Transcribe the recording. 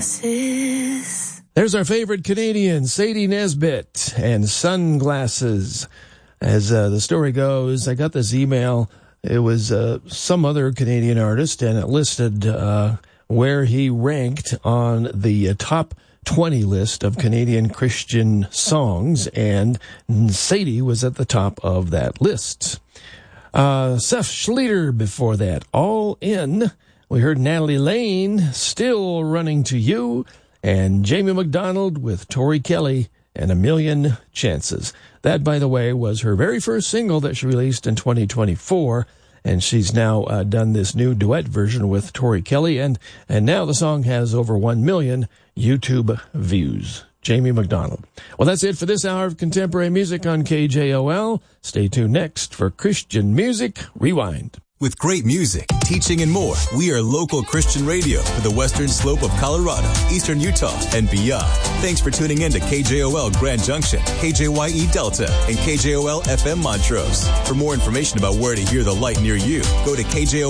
There's our favorite Canadian, Sadie Nesbitt, and Sunglasses. As the story goes, I got this email. It was some other Canadian artist, and it listed where he ranked on the top 20 list of Canadian Christian songs, and Sadie was at the top of that list. Seth Schleter before that, All In. We heard Natalie Lane, Still Running to You, and Jamie McDonald with Tori Kelly and A Million Chances. That, by the way, was her very first single that she released in 2024, and she's now done this new duet version with Tori Kelly, and now the song has over 1 million YouTube views. Jamie McDonald. Well, that's it for this hour of contemporary music on KJOL. Stay tuned next for Christian Music Rewind. With great music, teaching, and more, we are local Christian radio for the western slope of Colorado, eastern Utah, and beyond. Thanks for tuning in to KJOL Grand Junction, KJYE Delta, and KJOL FM Montrose. For more information about where to hear the light near you, go to KJOL.